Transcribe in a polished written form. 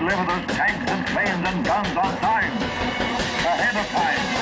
deliver those tanks and planes and guns on time. Ahead of time.